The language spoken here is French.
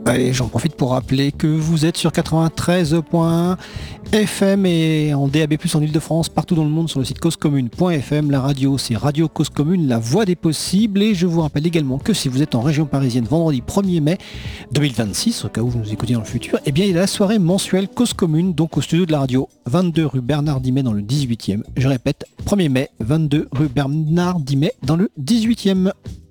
Allez, j'en profite pour rappeler que vous êtes sur 93.1 FM et en DAB+, en Ile-de-France, partout dans le monde sur le site causecommune.fm. La radio, c'est Radio Cause Commune, la voix des possibles. Et je vous rappelle également que si vous êtes en région parisienne vendredi 1er mai 2026, au cas où vous nous écoutez dans le futur, eh bien il y a la soirée mensuelle Cause Commune, donc au studio de la radio, 22 rue Bernard Dimet dans le 18e. Je répète, 1er mai, 22 rue Bernard Dimet dans le 18e.